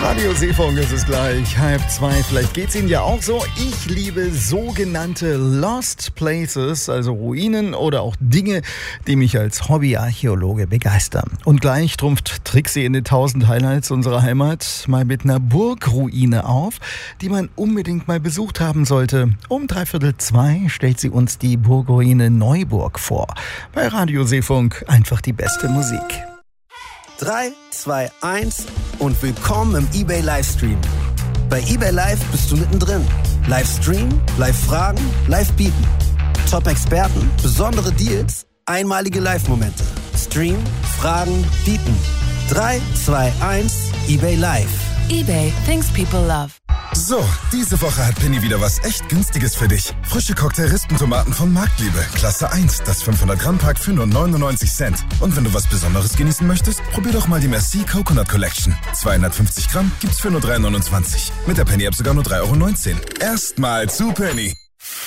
Radio Seefunk ist es gleich, 1:30. Vielleicht geht's Ihnen ja auch so. Ich liebe sogenannte Lost Places, also Ruinen oder auch Dinge, die mich als Hobbyarchäologe begeistern. Und gleich trumpft Trixie in den 1000 Highlights unserer Heimat mal mit einer Burgruine auf, die man unbedingt mal besucht haben sollte. Um 1:45 stellt sie uns die Burgruine Neuburg vor. Bei Radio Seefunk einfach die beste Musik. 3, 2, 1 und willkommen im eBay Livestream. Bei eBay Live bist du mittendrin. Livestream, Live-Fragen, Live-Bieten. Top-Experten, besondere Deals, einmalige Live-Momente. Stream, Fragen, Bieten. 3, 2, 1, eBay Live. eBay, things people love. So, diese Woche hat Penny wieder was echt Günstiges für dich. Frische Cocktail-Rispentomaten von Marktliebe. Klasse 1, das 500-Gramm-Pack für nur 99 Cent. Und wenn du was Besonderes genießen möchtest, probier doch mal die Merci Coconut Collection. 250 Gramm gibt's für nur 3,29. Mit der Penny-App sogar nur 3,19 €. Erstmal zu Penny.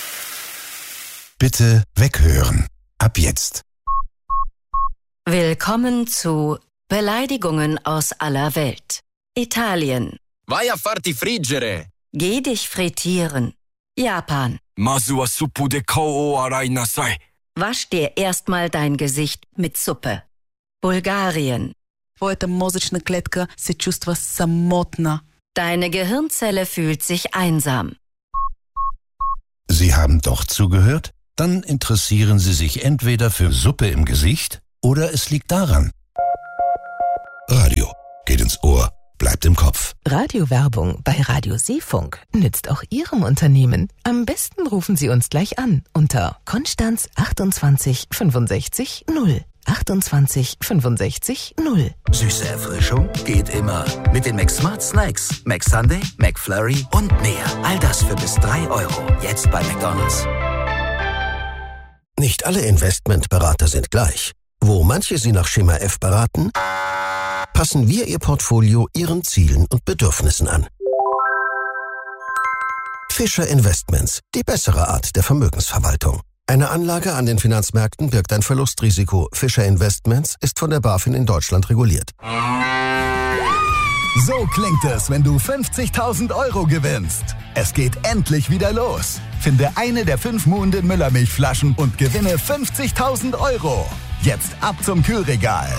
Bitte weghören. Ab jetzt. Willkommen zu Beleidigungen aus aller Welt. Italien. Vai a farti friggere. Geh dich frittieren. Japan. Masu wa suppu de kao o arai nasai. Wasch dir erstmal dein Gesicht mit Suppe. Bulgarien. Твоята мозъчна клетка се чувства самотна. Deine Gehirnzelle fühlt sich einsam. Sie haben doch zugehört? Dann interessieren Sie sich entweder für Suppe im Gesicht oder es liegt daran. Radio geht ins Ohr, bleibt im Kopf. Radiowerbung bei Radio Seefunk nützt auch Ihrem Unternehmen. Am besten rufen Sie uns gleich an unter Konstanz 28 65 0. 28 65 0. Süße Erfrischung geht immer. Mit den McSmart Snacks. McSunday, McFlurry und mehr. All das für bis 3 €. Jetzt bei McDonald's. Nicht alle Investmentberater sind gleich. Wo manche Sie nach Schema F beraten, passen wir Ihr Portfolio Ihren Zielen und Bedürfnissen an. Fischer Investments, die bessere Art der Vermögensverwaltung. Eine Anlage an den Finanzmärkten birgt ein Verlustrisiko. Fischer Investments ist von der BaFin in Deutschland reguliert. So klingt es, wenn du 50.000 € gewinnst. Es geht endlich wieder los. Finde eine der 5 muhenden Müllermilchflaschen und gewinne 50.000 €. Jetzt ab zum Kühlregal.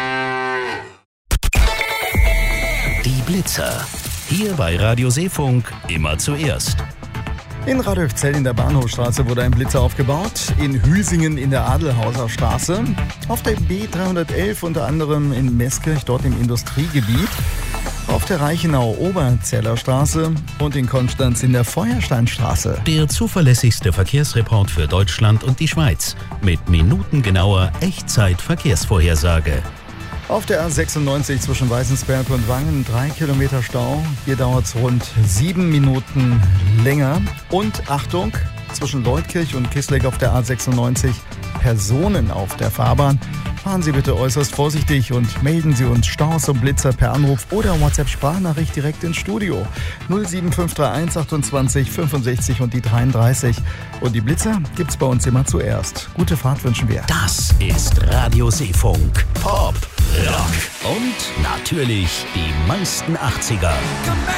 Die Blitzer. Hier bei Radio Seefunk immer zuerst. In Radolfzell in der Bahnhofstraße wurde ein Blitzer aufgebaut, in Hüsingen in der Adelhauser Straße, auf der B311 unter anderem in Meßkirch, dort im Industriegebiet, auf der Reichenau-Oberzeller Straße und in Konstanz in der Feuersteinstraße. Der zuverlässigste Verkehrsreport für Deutschland und die Schweiz mit minutengenauer Echtzeit-Verkehrsvorhersage. Auf der A96 zwischen Weißensberg und Wangen 3 Kilometer Stau. Hier dauert es rund 7 Minuten länger. Und Achtung, zwischen Leutkirch und Kissleck auf der A96 Personen auf der Fahrbahn. Fahren Sie bitte äußerst vorsichtig und melden Sie uns Staus und Blitzer per Anruf oder WhatsApp-Sprachnachricht direkt ins Studio. 07531 28 65 und die 33. Und die Blitzer gibt's bei uns immer zuerst. Gute Fahrt wünschen wir. Das ist Radio Seefunk. Pop, Rock und natürlich die meisten 80er.